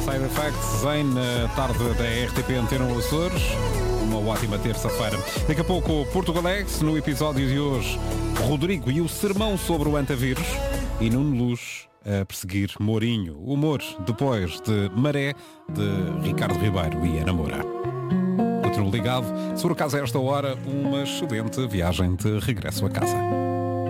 Side Effects na tarde da RTP Antena Açores. Uma ótima terça-feira. Daqui a pouco, Portugalex, no episódio de hoje, Rodrigo e o sermão sobre o antavírus. E Nuno Luz a perseguir Mourinho. Humor depois de Maré, de Ricardo Ribeiro e Ana Moura. Continua ligado. Se por acaso a esta hora, uma excelente viagem de regresso a casa.